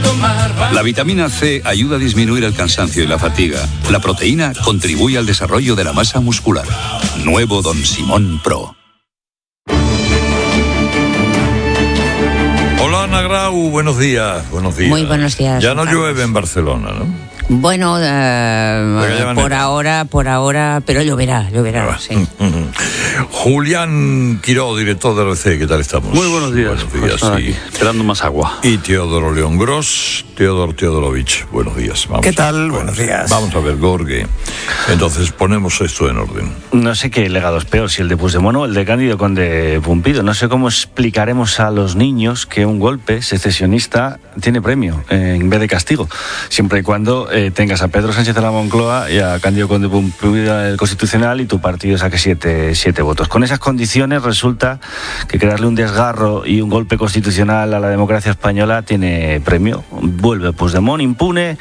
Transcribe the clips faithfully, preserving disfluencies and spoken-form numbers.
La vitamina C ayuda a disminuir el cansancio y la fatiga. La proteína contribuye al desarrollo de la masa muscular. Nuevo Don Simón Pro. Hola Ana Grau, buenos días. Buenos días. Muy buenos días. Ya no llueve en Barcelona, ¿no? Bueno, uh, por ahora, por ahora, pero lloverá, lloverá, sí. Julián Quiró, director de R C, ¿qué tal estamos? Muy buenos días. Buenos días, pues sí. Aquí, esperando más agua. Y Teodoro León Gros, Teodor Teodorovich, buenos días. Vamos ¿Qué tal? A, buenos días. Vamos a ver, Gorge. Entonces, ponemos esto en orden. No sé qué legado es peor, si el de Puigdemont o el de Cándido Conde Pumpido. No sé cómo explicaremos a los niños que un golpe secesionista tiene premio eh, en vez de castigo, siempre y cuando eh, tengas a Pedro Sánchez de la Moncloa y a Cándido Conde Pumpido del Constitucional y tu partido saque siete, siete votos. Con esas condiciones resulta que crearle un desgarro y un golpe constitucional a la democracia española tiene premio. Vuelve Puigdemont impune.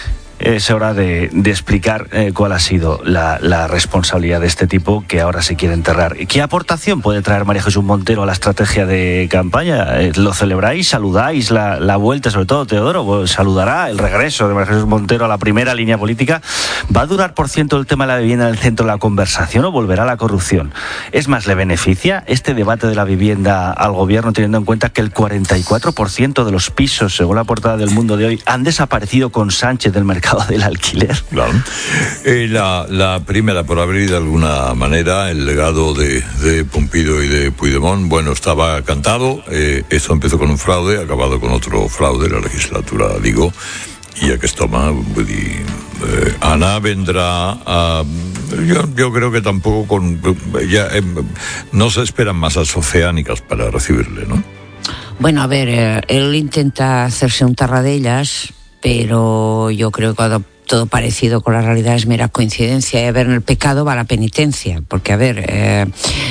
Es hora de, de explicar eh, cuál ha sido la, la responsabilidad de este tipo que ahora se quiere enterrar. ¿Qué aportación puede traer María Jesús Montero a la estrategia de campaña? Eh, ¿Lo celebráis? ¿Saludáis la, la vuelta, sobre todo Teodoro? Pues, ¿saludará el regreso de María Jesús Montero a la primera línea política? ¿Va a durar, por ciento, el tema de la vivienda en el centro de la conversación o volverá la corrupción? Es más, ¿le beneficia este debate de la vivienda al gobierno, teniendo en cuenta que el cuarenta y cuatro por ciento de los pisos, según la portada del Mundo de hoy, han desaparecido con Sánchez del mercado del alquiler? Claro. Eh, la, la primera, por abrir de alguna manera el legado de, de Pumpido y de Puigdemont, bueno, estaba cantado. Eh, esto empezó con un fraude, ha acabado con otro fraude, la legislatura, digo, y aquest home, vull dir, eh, Ana vendrá a... Yo, yo creo que tampoco con... Ya, eh, no se esperan masas oceánicas para recibirle, ¿no? Bueno, a ver, eh, él intenta hacerse un tarradellas, pero yo creo que todo parecido con la realidad es mera coincidencia. Y a ver, en el pecado va la penitencia, porque a ver, eh,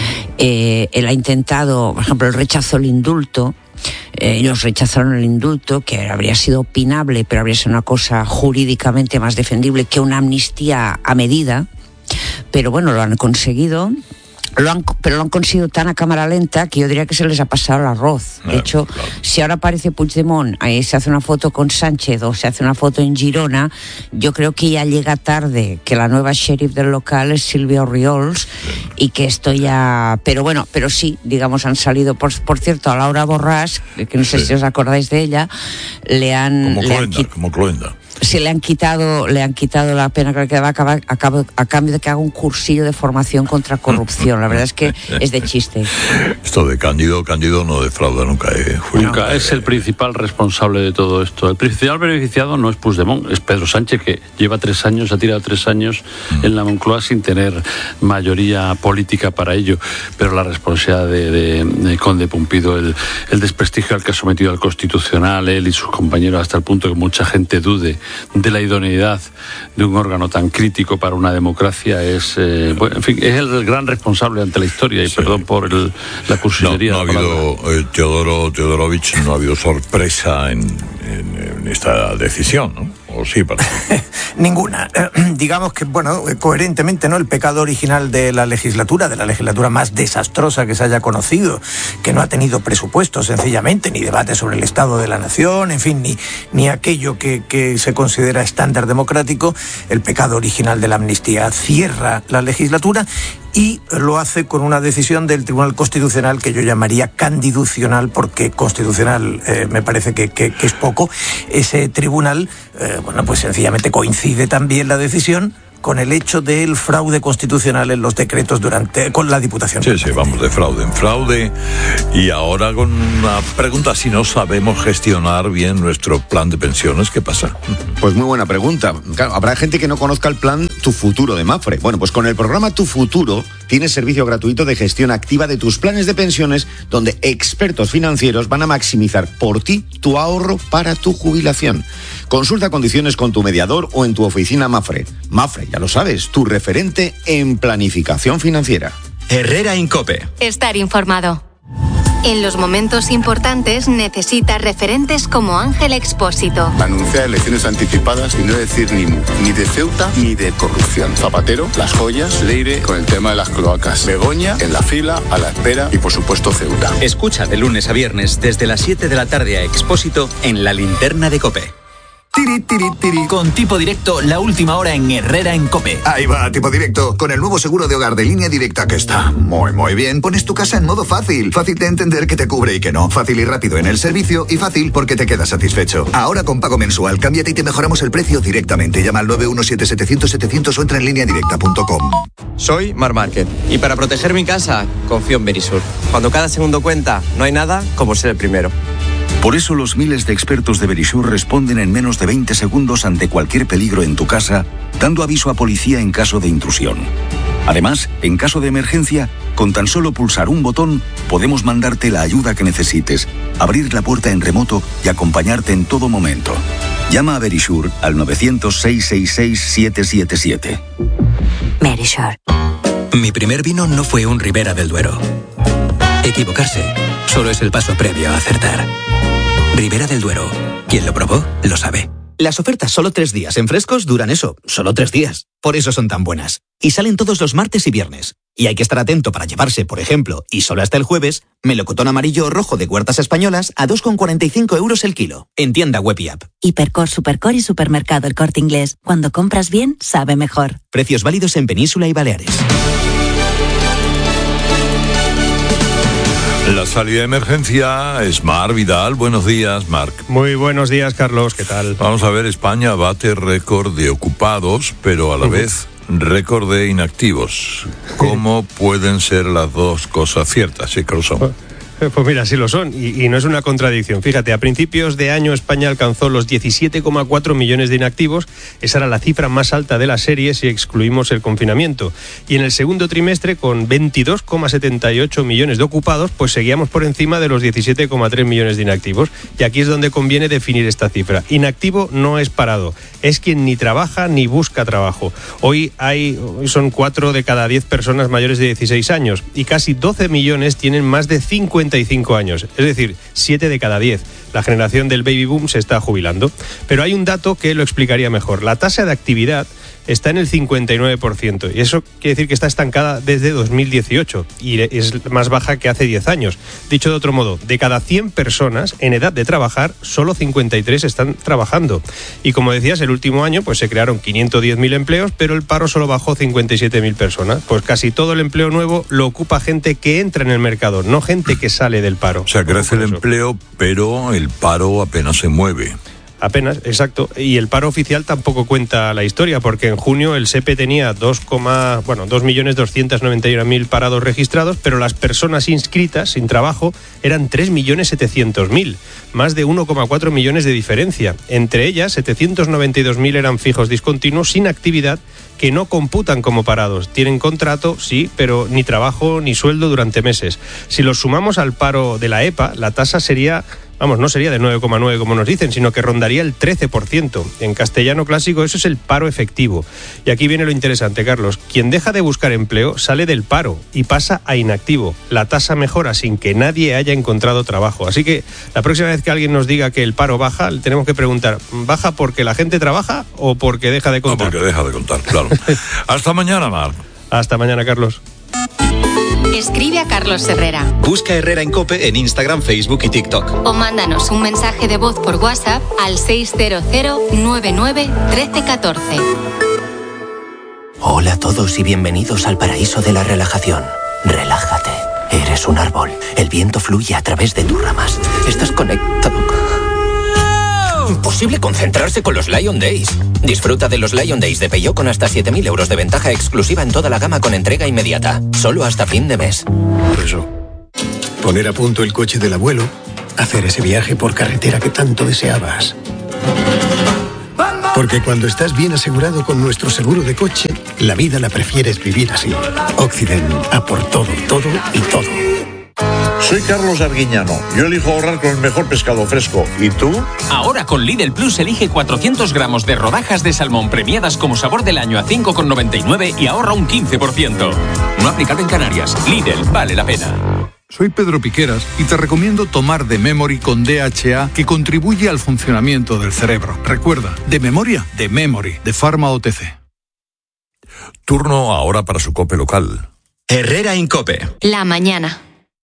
eh, él ha intentado, por ejemplo, él rechazó el indulto. Eh, ellos rechazaron el indulto, que habría sido opinable, pero habría sido una cosa jurídicamente más defendible que una amnistía a medida. Pero bueno, lo han conseguido. Lo han, pero lo han conseguido tan a cámara lenta que yo diría que se les ha pasado el arroz. De hecho, claro, si ahora aparece Puigdemont, ahí se hace una foto con Sánchez o se hace una foto en Girona, yo creo que ya llega tarde, que la nueva sheriff del local es Silvia Orriols, y que esto ya... Pero bueno, pero sí, digamos, han salido... Por, por cierto, a Laura Borràs, que no sé sí. si os acordáis de ella, le han... Como le Cloenda, han como Cloenda. Se le han quitado, le han quitado la pena que le quedaba a, cabo, a, cabo, a cambio de que haga un cursillo de formación contra corrupción. La verdad es que es de chiste. Esto de Cándido, Cándido no defrauda nunca, ¿eh, Julio? Nunca, es el principal responsable de todo esto. El principal beneficiado no es Puigdemont, es Pedro Sánchez, que lleva tres años, ha tirado tres años mm. en la Moncloa sin tener mayoría política para ello. Pero la responsabilidad de, de, de Conde Pumpido, el, el desprestigio al que ha sometido al Constitucional, él y sus compañeros, hasta el punto que mucha gente dude de la idoneidad de un órgano tan crítico para una democracia, es eh, bueno, en fin, es el gran responsable ante la historia, y sí. perdón por el, la cursilería. No, no ha habido, eh, Teodoro Teodorovich, no ha habido sorpresa en, en, en esta decisión, ¿no? ¿O sí, para Ninguna. Eh, digamos que, bueno, coherentemente, ¿no? El pecado original de la legislatura, de la legislatura más desastrosa que se haya conocido, que no ha tenido presupuesto, sencillamente, ni debate sobre el estado de la nación, en fin, ni, ni aquello que, que se considera estándar democrático. El pecado original de la amnistía cierra la legislatura y lo hace con una decisión del Tribunal Constitucional que yo llamaría candiducional, porque constitucional eh, me parece que, que, que es poco. Ese tribunal, eh, bueno, pues sencillamente coincide también la decisión con el hecho del fraude constitucional en los decretos durante con la Diputación. Sí, sí, vamos de fraude en fraude. Y ahora con una pregunta: si no sabemos gestionar bien nuestro plan de pensiones, ¿qué pasa? Pues muy buena pregunta. Claro, habrá gente que no conozca el plan Tu Futuro de Mapfre. Bueno, pues con el programa Tu Futuro tienes servicio gratuito de gestión activa de tus planes de pensiones, donde expertos financieros van a maximizar por ti tu ahorro para tu jubilación. Consulta condiciones con tu mediador o en tu oficina Mapfre. Mapfre, ya lo sabes, tu referente en planificación financiera. Herrera Incope. Estar informado. En los momentos importantes necesita referentes como Ángel Expósito. Anunciar elecciones anticipadas y no decir ni mu, ni de Ceuta ni de corrupción. Zapatero, las joyas, Leire con el tema de las cloacas. Begoña en la fila, a la espera y por supuesto Ceuta. Escucha de lunes a viernes desde las siete de la tarde a Expósito en La Linterna de COPE. Tiri, tiri, tiri. Con Tipo Directo, la última hora en Herrera en COPE. Ahí va, Tipo Directo, con el nuevo seguro de hogar de Línea Directa que está muy, muy bien. Pones tu casa en modo fácil. Fácil de entender que te cubre y que no. Fácil y rápido en el servicio y fácil porque te quedas satisfecho. Ahora con pago mensual, cámbiate y te mejoramos el precio directamente. Llama al nueve uno siete siete cero cero siete cero cero o entra en línea directa punto com. Soy Mar Márquez y para proteger mi casa confío en Verisur. Cuando cada segundo cuenta, no hay nada como ser el primero. Por eso los miles de expertos de Verisur responden en menos de veinte segundos ante cualquier peligro en tu casa, dando aviso a policía en caso de intrusión. Además, en caso de emergencia, con tan solo pulsar un botón, podemos mandarte la ayuda que necesites, abrir la puerta en remoto y acompañarte en todo momento. Llama a Verisur al nueve cero cero, seis seis seis, siete siete siete. Verisur. Mi primer vino no fue un Ribera del Duero. Equivocarse solo es el paso previo a acertar. Ribera del Duero. Quien lo probó, lo sabe. Las ofertas solo tres días en frescos duran eso, solo tres días. Por eso son tan buenas. Y salen todos los martes y viernes. Y hay que estar atento para llevarse, por ejemplo, y solo hasta el jueves, melocotón amarillo o rojo de Huertas Españolas a dos con cuarenta y cinco euros el kilo. En tienda web y app. Hipercor, Supercor y Supermercado El Corte Inglés. Cuando compras bien, sabe mejor. Precios válidos en Península y Baleares. La salida de emergencia es Mar Vidal. Buenos días, Marc. Muy buenos días, Carlos. ¿Qué tal? Vamos a ver, España bate récord de ocupados, pero a la uh-huh. vez récord de inactivos. ¿Cómo pueden ser las dos cosas ciertas? Sí que lo son. Pues mira, sí lo son, y, y no es una contradicción. Fíjate, a principios de año España alcanzó los diecisiete coma cuatro millones de inactivos. Esa era la cifra más alta de la serie si excluimos el confinamiento. Y en el segundo trimestre, con veintidós coma setenta y ocho millones de ocupados, pues seguíamos por encima de los diecisiete coma tres millones de inactivos. Y aquí es donde conviene definir esta cifra. Inactivo no es parado, es quien ni trabaja ni busca trabajo. Hoy hay, hoy son cuatro de cada diez personas mayores de dieciséis años y casi doce millones tienen más de cincuenta y cinco años, es decir, siete de cada diez. La generación del baby boom se está jubilando. Pero hay un dato que lo explicaría mejor. La tasa de actividad está en el cincuenta y nueve por ciento y eso quiere decir que está estancada desde dos mil dieciocho y es más baja que hace diez años. Dicho de otro modo, de cada cien personas en edad de trabajar, solo cincuenta y tres están trabajando. Y como decías, el último año pues se crearon quinientos diez mil empleos, pero el paro solo bajó cincuenta y siete mil personas. Pues casi todo el empleo nuevo lo ocupa gente que entra en el mercado, no gente que sale del paro. O sea, crece el empleo, pero el paro apenas se mueve. Apenas, exacto. Y el paro oficial tampoco cuenta la historia, porque en junio el S E P E tenía dos, bueno, dos millones doscientos noventa y uno mil parados registrados, pero las personas inscritas sin trabajo eran tres millones setecientos mil, más de uno coma cuatro millones de diferencia. Entre ellas, setecientos noventa y dos mil eran fijos discontinuos sin actividad, que no computan como parados. Tienen contrato, sí, pero ni trabajo ni sueldo durante meses. Si los sumamos al paro de la E P A, la tasa sería... Vamos, no sería de nueve coma nueve como nos dicen, sino que rondaría el trece por ciento. En castellano clásico eso es el paro efectivo. Y aquí viene lo interesante, Carlos. Quien deja de buscar empleo sale del paro y pasa a inactivo. La tasa mejora sin que nadie haya encontrado trabajo. Así que la próxima vez que alguien nos diga que el paro baja, le tenemos que preguntar, ¿baja porque la gente trabaja o porque deja de contar? No, porque deja de contar, claro. Hasta mañana, Mar. Hasta mañana, Carlos. Escribe a Carlos Herrera. Busca Herrera en COPE en Instagram, Facebook y TikTok. O mándanos un mensaje de voz por WhatsApp al seis cero cero, nueve nueve, uno tres uno cuatro. Hola a todos y bienvenidos al paraíso de la relajación. Relájate. Eres un árbol. El viento fluye a través de tus ramas. Estás conectado. Imposible concentrarse con los Lion Days. Disfruta de los Lion Days de Peugeot con hasta siete mil euros de ventaja exclusiva en toda la gama con entrega inmediata. Solo hasta fin de mes. Por eso, poner a punto el coche del abuelo, hacer ese viaje por carretera que tanto deseabas. Porque cuando estás bien asegurado con nuestro seguro de coche, la vida la prefieres vivir así. Occident, a por todo, todo y todo. Soy Carlos Arguiñano. Yo elijo ahorrar con el mejor pescado fresco. ¿Y tú? Ahora con Lidl Plus elige cuatrocientos gramos de rodajas de salmón premiadas como sabor del año a cinco con noventa y nueve y ahorra un quince por ciento. No aplicado en Canarias. Lidl, vale la pena. Soy Pedro Piqueras y te recomiendo tomar The Memory con D H A, que contribuye al funcionamiento del cerebro. Recuerda, de memoria, The Memory, de Pharma O T C. Turno ahora para su COPE local. Herrera en COPE. La mañana.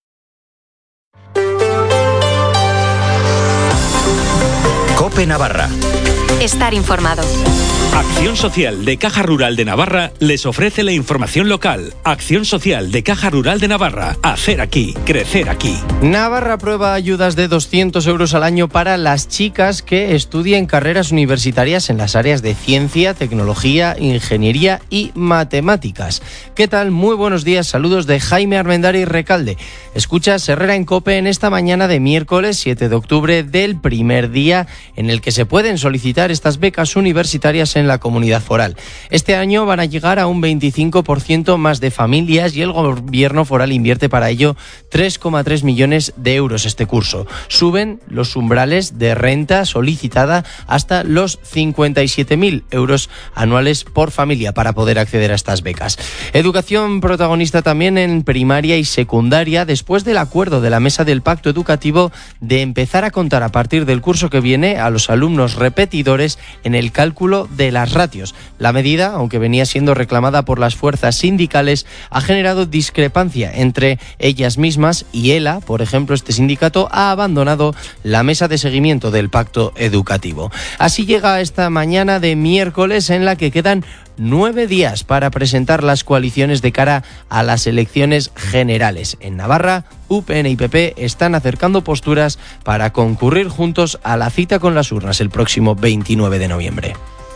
COPE Navarra. Estar informado. Acción Social de Caja Rural de Navarra les ofrece la información local. Acción Social de Caja Rural de Navarra. Hacer aquí, crecer aquí. Navarra aprueba ayudas de doscientos euros al año para las chicas que estudien carreras universitarias en las áreas de ciencia, tecnología, ingeniería y matemáticas. ¿Qué tal? Muy buenos días, saludos de Jaime Armendari Recalde. Escuchas Herrera en COPE en esta mañana de miércoles siete de octubre, del primer día en el que se pueden solicitar estas becas universitarias en la comunidad foral. Este año van a llegar a un veinticinco por ciento más de familias y el gobierno foral invierte para ello tres coma tres millones de euros este curso. Suben los umbrales de renta solicitada hasta los cincuenta y siete mil euros anuales por familia para poder acceder a estas becas. Educación protagonista también en primaria y secundaria después del acuerdo de la Mesa del Pacto Educativo de empezar a contar a partir del curso que viene a los alumnos repetidores en el cálculo de las ratios. La medida, aunque venía siendo reclamada por las fuerzas sindicales, ha generado discrepancia entre ellas mismas y ELA, por ejemplo, este sindicato ha abandonado la mesa de seguimiento del pacto educativo. Así llega esta mañana de miércoles en la que quedan nueve días para presentar las coaliciones de cara a las elecciones generales. En Navarra, U P N y P P están acercando posturas para concurrir juntos a la cita con las urnas el próximo veintinueve de noviembre.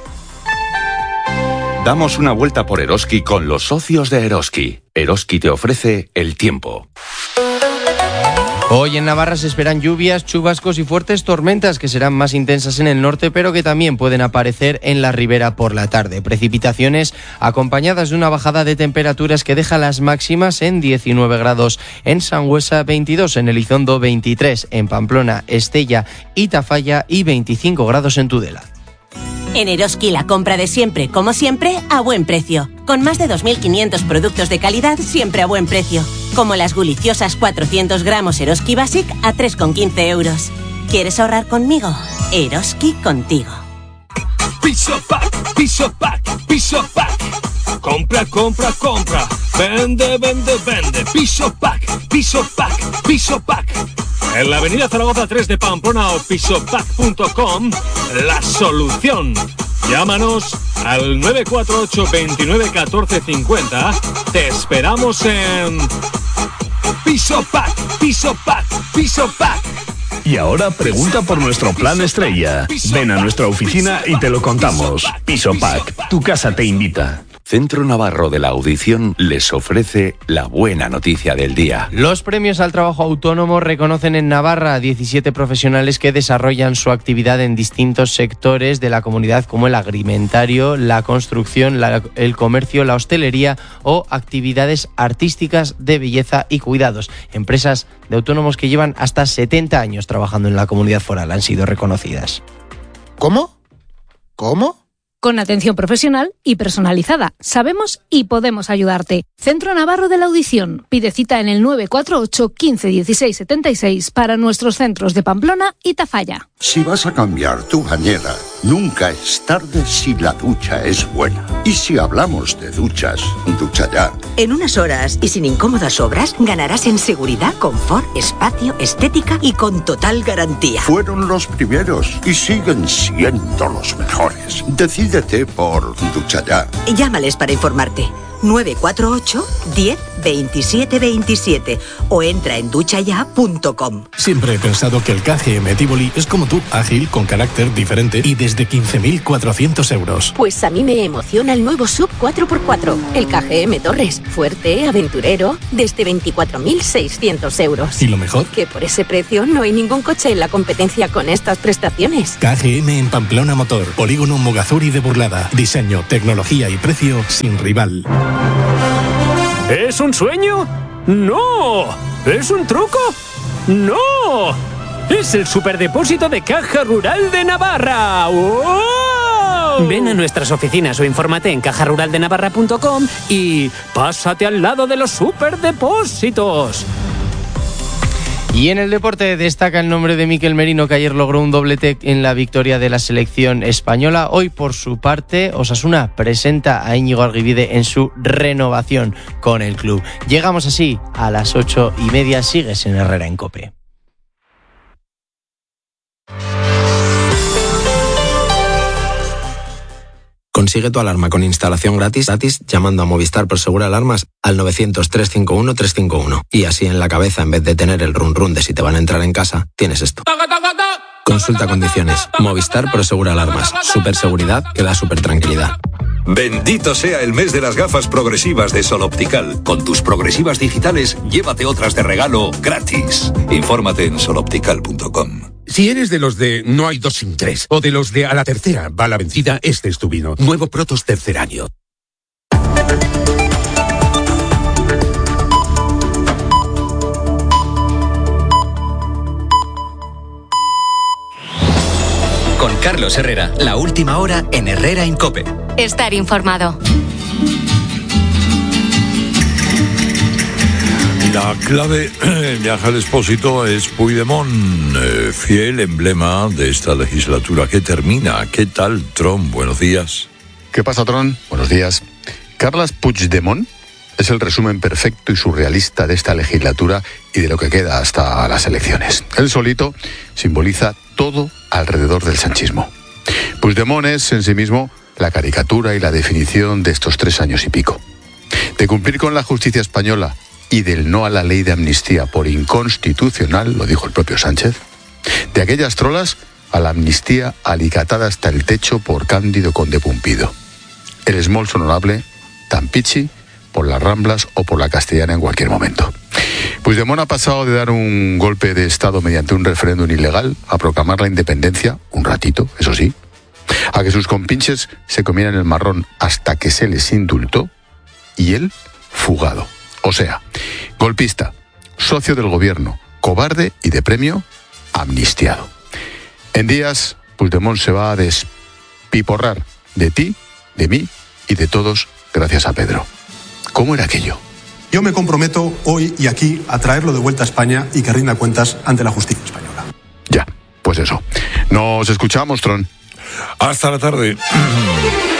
Damos una vuelta por Eroski con los socios de Eroski. Eroski te ofrece el tiempo. Hoy en Navarra se esperan lluvias, chubascos y fuertes tormentas que serán más intensas en el norte, pero que también pueden aparecer en la ribera por la tarde. Precipitaciones acompañadas de una bajada de temperaturas que deja las máximas en diecinueve grados en Sangüesa, veintidós en Elizondo, veintitrés en Pamplona, Estella y Tafalla y veinticinco grados en Tudela. En Eroski la compra de siempre, como siempre, a buen precio. Con más de dos mil quinientos productos de calidad siempre a buen precio. Como las guliciosas cuatrocientos gramos Eroski Basic a tres con quince euros. ¿Quieres ahorrar conmigo? Eroski contigo. Piso Pack, Piso Pack, Piso Pack. Compra, compra, compra. Vende, vende, vende. Piso Pack, Piso Pack, Piso Pack. En la avenida Zaragoza tres de Pamplona o pisopack punto com, la solución. Llámanos al nueve cuatro ocho, veintinueve, catorce, cincuenta. Te esperamos en Piso Pack, Piso Pack, Piso Pack. Y ahora pregunta por nuestro plan estrella. Ven a nuestra oficina y te lo contamos. Piso Pack, tu casa te invita. Centro Navarro de la Audición les ofrece la buena noticia del día. Los premios al trabajo autónomo reconocen en Navarra a diecisiete profesionales que desarrollan su actividad en distintos sectores de la comunidad, como el agroalimentario, la construcción, la, el comercio, la hostelería o actividades artísticas de belleza y cuidados. Empresas de autónomos que llevan hasta setenta años trabajando en la comunidad foral han sido reconocidas. ¿Cómo? ¿Cómo? Con atención profesional y personalizada. Sabemos y podemos ayudarte. Centro Navarro de la Audición. Pide cita en el nueve cuatro ocho, quince, dieciséis, setenta y seis para nuestros centros de Pamplona y Tafalla. Si vas a cambiar tu bañera, nunca es tarde si la ducha es buena. Y si hablamos de duchas, Ducha Ya. En unas horas y sin incómodas obras, ganarás en seguridad, confort, espacio, estética y con total garantía. Fueron los primeros y siguen siendo los mejores. Decídete por Ducha Ya. Llámales para informarte. nueve cuatro ocho, diez, veintisiete, veintisiete o entra en ducha ya punto com. Siempre he pensado que el K G M Tivoli es como tú, ágil, con carácter diferente y desde quince mil cuatrocientos euros. Pues a mí me emociona el nuevo sub cuatro por cuatro, el K G M Torres, fuerte, aventurero, desde veinticuatro mil seiscientos euros. ¿Y lo mejor? Que por ese precio no hay ningún coche en la competencia con estas prestaciones. K G M en Pamplona Motor, Polígono Mogazuri de Burlada. Diseño, tecnología y precio sin rival. ¿Es un sueño? ¡No! ¿Es un truco? ¡No! ¡Es el superdepósito de Caja Rural de Navarra! ¡Oh! Ven a nuestras oficinas o infórmate en caja rural de navarra punto com y pásate al lado de los superdepósitos. Y en el deporte destaca el nombre de Mikel Merino, que ayer logró un doblete en la victoria de la selección española. Hoy, por su parte, Osasuna presenta a Íñigo Arguibide en su renovación con el club. Llegamos así a las ocho y media. Sigues en Herrera en COPE. Consigue tu alarma con instalación gratis, gratis llamando a Movistar Prosegura Alarmas al novecientos, trescientos cincuenta y uno, trescientos cincuenta y uno. Y así en la cabeza, en vez de tener el run run de si te van a entrar en casa, tienes esto. Consulta condiciones. Movistar Prosegura Alarmas. Super seguridad que da super tranquilidad. Bendito sea el mes de las gafas progresivas de Sol Optical. Con tus progresivas digitales, llévate otras de regalo gratis. Infórmate en sol optical punto com. Si eres de los de no hay dos sin tres, o de los de a la tercera va la vencida, este es tu vino. Nuevo Protos tercer año. Con Carlos Herrera, la última hora en Herrera en COPE. Estar informado. La clave Viaja al Expósito es Puigdemont, eh, fiel emblema de esta legislatura que termina. ¿Qué tal, Tron? Buenos días. ¿Qué pasa, Tron? Buenos días. Carles Puigdemont es el resumen perfecto y surrealista de esta legislatura y de lo que queda hasta las elecciones. Él solito simboliza todo alrededor del sanchismo. Puigdemont es en sí mismo la caricatura y la definición de estos tres años y pico. De cumplir con la justicia española y del no a la ley de amnistía por inconstitucional, lo dijo el propio Sánchez, de aquellas trolas a la amnistía alicatada hasta el techo por Cándido Conde Pumpido. El esmolso honorable, tan pichi, por las Ramblas o por la Castellana en cualquier momento. Puigdemont ha pasado de dar un golpe de Estado mediante un referéndum ilegal a proclamar la independencia, un ratito, eso sí, a que sus compinches se comieran el marrón hasta que se les indultó, y él fugado. O sea, golpista, socio del gobierno, cobarde y de premio, amnistiado. En días, Puigdemont se va a despiporrar de ti, de mí y de todos gracias a Pedro. ¿Cómo era aquello? Yo me comprometo hoy y aquí a traerlo de vuelta a España y que rinda cuentas ante la justicia española. Ya, pues eso. Nos escuchamos, Tron. Hasta la tarde.